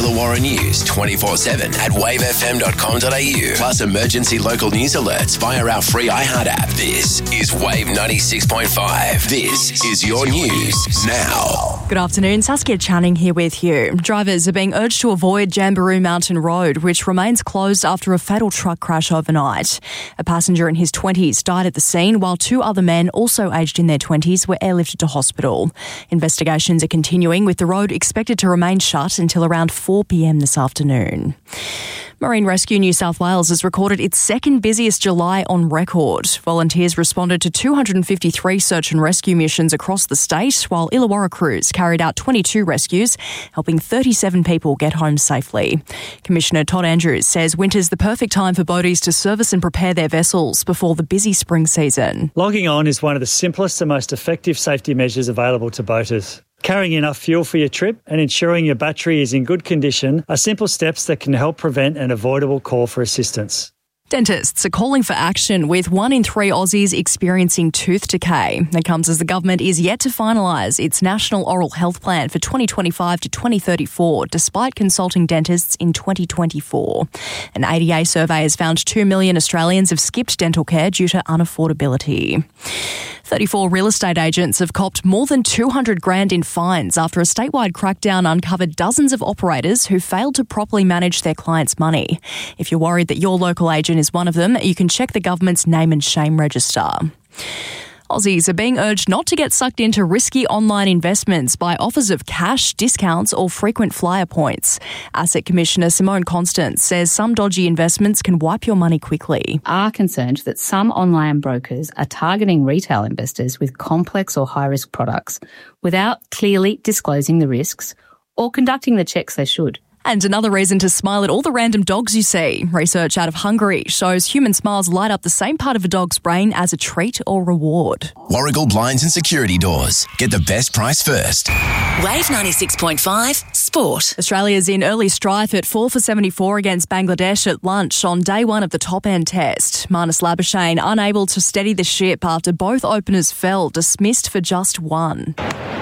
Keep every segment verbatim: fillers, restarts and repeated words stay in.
Illawarra News twenty-four seven at wave f m dot com dot a u. Plus emergency local news alerts via our free iHeart app. This is Wave ninety-six point five. This is your news now. Good afternoon, Saskia Channing here with you. Drivers are being urged to avoid Jamberoo Mountain Road, which remains closed after a fatal truck crash overnight. A passenger in his twenties died at the scene, while two other men, also aged in their twenties, were airlifted to hospital. Investigations are continuing, with the road expected to remain shut until around four p m this afternoon. Marine Rescue New South Wales has recorded its second busiest July on record. Volunteers responded to two hundred fifty-three search and rescue missions across the state, while Illawarra crews carried out twenty-two rescues, helping thirty-seven people get home safely. Commissioner Todd Andrews says winter's the perfect time for boaties to service and prepare their vessels before the busy spring season. Logging on is one of the simplest and most effective safety measures available to boaters. Carrying enough fuel for your trip and ensuring your battery is in good condition are simple steps that can help prevent an avoidable call for assistance. Dentists are calling for action, with one in three Aussies experiencing tooth decay. That comes as the government is yet to finalise its National Oral Health Plan for twenty twenty-five to twenty thirty-four, despite consulting dentists in twenty twenty-four. An A D A survey has found two million Australians have skipped dental care due to unaffordability. thirty-four real estate agents have copped more than two hundred grand in fines after a statewide crackdown uncovered dozens of operators who failed to properly manage their clients' money. If you're worried that your local agent is one of them, you can check the government's name and shame register. Aussies are being urged not to get sucked into risky online investments by offers of cash, discounts or frequent flyer points. Asset Commissioner Simone Constance says some dodgy investments can wipe your money quickly. Are concerned that some online brokers are targeting retail investors with complex or high-risk products without clearly disclosing the risks or conducting the checks they should. And another reason to smile at all the random dogs you see. Research out of Hungary shows human smiles light up the same part of a dog's brain as a treat or reward. Warragul Blinds and Security Doors. Get the best price first. Wave ninety-six point five Sport. Australia's in early strife at four for seventy-four against Bangladesh at lunch on day one of the top-end test. Marnus Labuschagne unable to steady the ship after both openers fell, dismissed for just one.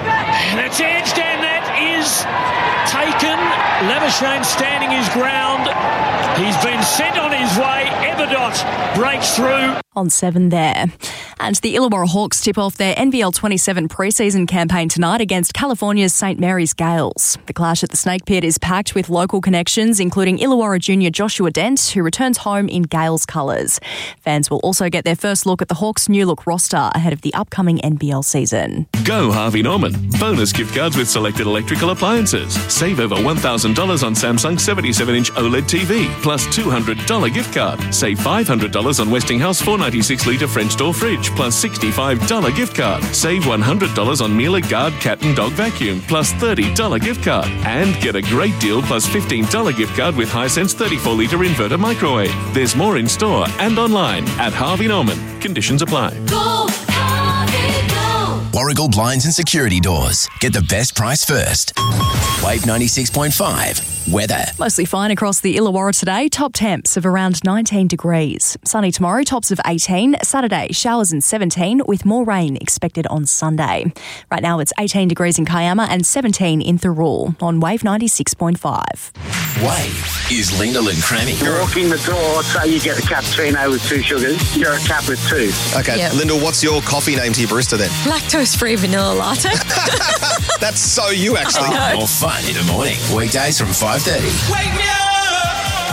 And it's edged and that is taken. Labuschagne standing his ground. He's been sent on his way. Eberdot breaks through. On seven there. And the Illawarra Hawks tip off their N B L twenty-seven pre-season campaign tonight against California's Saint Mary's Gales. The clash at the Snake Pit is packed with local connections, including Illawarra junior Joshua Dent, who returns home in Gales colours. Fans will also get their first look at the Hawks' new look roster ahead of the upcoming N B L season. Go Harvey Norman. Bonus gift cards with selected electrical appliances. Save over one thousand dollars on Samsung seventy-seven inch OLED T V, plus two hundred dollars gift card. Save five hundred dollars on Westinghouse four ninety-six litre French door fridge, plus sixty-five dollars gift card. Save one hundred dollars on Miele Guard cat and dog vacuum, plus thirty dollars gift card. And get a great deal plus fifteen dollars gift card with Hisense thirty-four litre inverter microwave. There's more in store and online at Harvey Norman. Conditions apply. Go, Harvey, go. Warragul Blinds and Security Doors. Get the best price first. Wave ninety-six point five. Weather. Mostly fine across the Illawarra today. Top temps of around nineteen degrees. Sunny tomorrow, tops of eighteen. Saturday, showers and seventeen, with more rain expected on Sunday. Right now, it's eighteen degrees in Kiama and seventeen in Thirroul on Wave ninety-six point five. Wave is Linda and Crammy. You walk in the door, say you get a cappuccino with two sugars, you're a cap with two. Okay, Yep. Linda, what's your coffee name to your barista then? Lactose-free vanilla latte. That's so you, actually. More fun in the morning. Weekdays from five thirty. Wake me up!